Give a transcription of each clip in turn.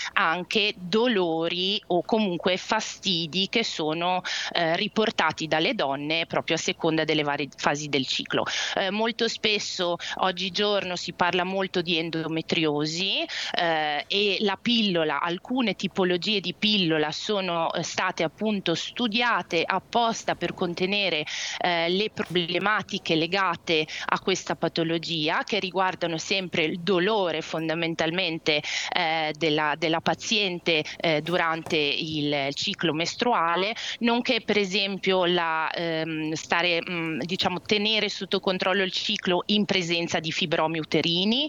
anche dolori o comunque fastidi che sono riportati dalle donne proprio a seconda delle varie fasi del ciclo. Molto spesso oggigiorno si parla molto di endometriosi e la pillola, alcune tipologie di pillola sono state appunto studiate apposta per contenere le problematiche legate a questa patologia, che riguardano sempre il dolore fondamentalmente della paziente durante il ciclo mestruale, nonché per esempio tenere sotto controllo il ciclo in presenza di fibromi uterini,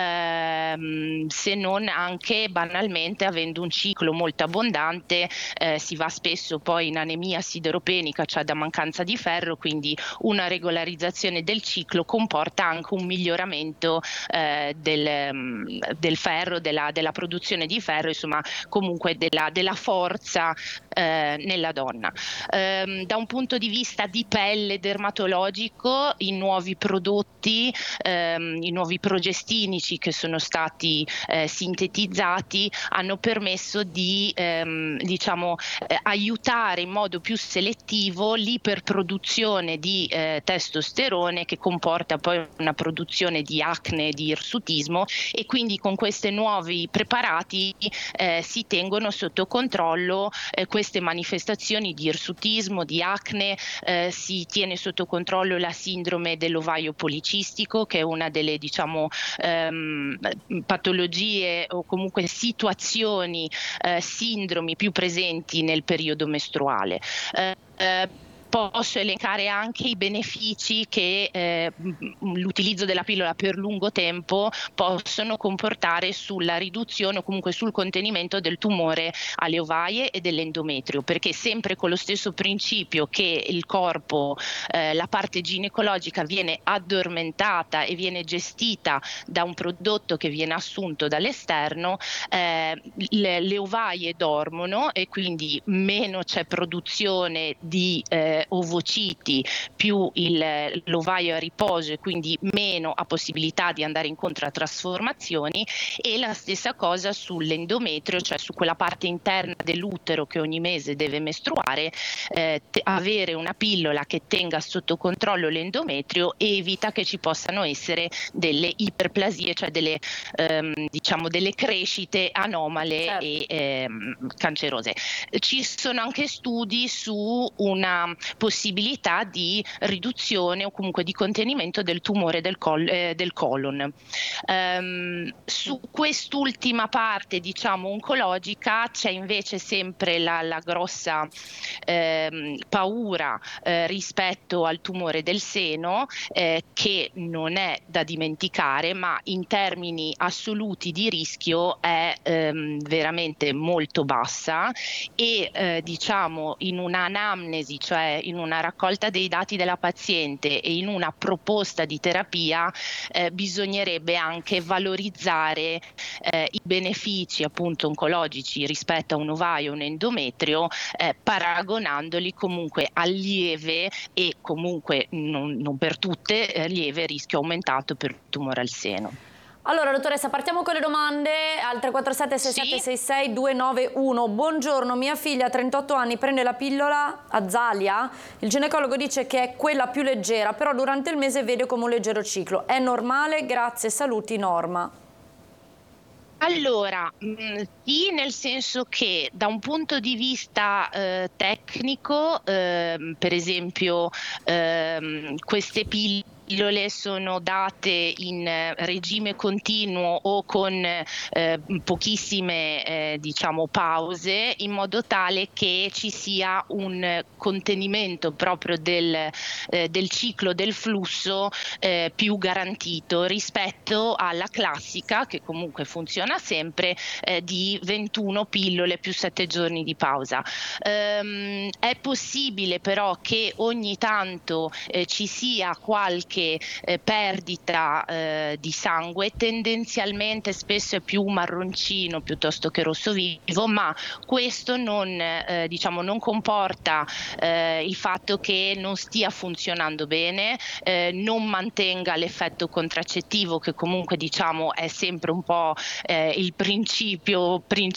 se non anche banalmente avendo un ciclo molto abbondante si va spesso poi in anemia sideropenica, cioè da mancanza di ferro, quindi una regolarizzazione del ciclo comporta anche un miglioramento del ferro, della produzione di ferro, insomma comunque della forza nella donna. Da un punto di vista di pelle dermatologico, i nuovi prodotti, i nuovi progestinici che sono stati sintetizzati hanno permesso di aiutare in modo più selettivo l'iperproduzione di testosterone, che comporta poi una produzione di acne e di irsutismo, e quindi con questi nuovi preparati si tengono sotto controllo queste manifestazioni di irsutismo, di acne, si tiene sotto controllo la sindrome dell'ovaio policistico, che è una delle patologie o comunque situazioni, sindromi più presenti nel periodo mestruale. Posso elencare anche i benefici che l'utilizzo della pillola per lungo tempo possono comportare sulla riduzione o comunque sul contenimento del tumore alle ovaie e dell'endometrio, perché sempre con lo stesso principio che il corpo, la parte ginecologica viene addormentata e viene gestita da un prodotto che viene assunto dall'esterno, le ovaie dormono e quindi meno c'è produzione di ovociti, più l'ovaio è a riposo e quindi meno ha possibilità di andare incontro a trasformazioni, e la stessa cosa sull'endometrio, cioè su quella parte interna dell'utero che ogni mese deve mestruare. Avere una pillola che tenga sotto controllo l'endometrio evita che ci possano essere delle iperplasie, cioè delle crescite anomale, certo, e cancerose. Ci sono anche studi su una possibilità di riduzione o comunque di contenimento del tumore del colon. Su quest'ultima parte, oncologica, c'è invece sempre la grossa paura rispetto al tumore del seno, che non è da dimenticare, ma in termini assoluti di rischio è veramente molto bassa, e in un'anamnesi, cioè in una raccolta dei dati della paziente e in una proposta di terapia, bisognerebbe anche valorizzare i benefici appunto oncologici rispetto a un ovaio o un endometrio, paragonandoli comunque a lieve e comunque non per tutte lieve rischio aumentato per tumore al seno. Allora dottoressa, partiamo con le domande al 347 6766 291. Buongiorno, mia figlia ha 38 anni, prende la pillola Azalia, il ginecologo dice che è quella più leggera, però durante il mese vede come un leggero ciclo. È normale? Grazie, saluti Norma. Allora, sì, nel senso che da un punto di vista tecnico, per esempio, queste pillole sono date in regime continuo o con pochissime pause, in modo tale che ci sia un contenimento proprio del ciclo del flusso più garantito rispetto alla classica, che comunque funziona sempre, di 21 pillole più 7 giorni di pausa. È possibile però che ogni tanto ci sia qualche perdita di sangue, tendenzialmente spesso è più marroncino piuttosto che rosso vivo, ma questo non comporta il fatto che non stia funzionando bene, non mantenga l'effetto contraccettivo, che comunque è sempre un po' il principio